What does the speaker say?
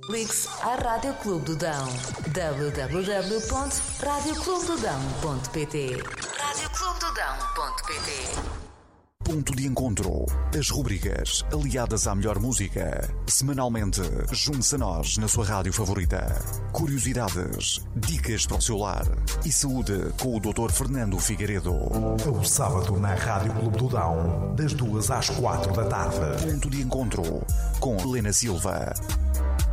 Ligue-se à Rádio Clube do Dão. www.radioclubedodão.pt radioclubedodão.pt. Ponto de Encontro. As rubricas aliadas à melhor música. Semanalmente, junte-se a nós na sua rádio favorita. Curiosidades, dicas para o seu lar e saúde com o Dr. Fernando Figueiredo. O sábado na Rádio Clube do Dão, das 2 às 4 da tarde. Ponto de Encontro com Helena Silva.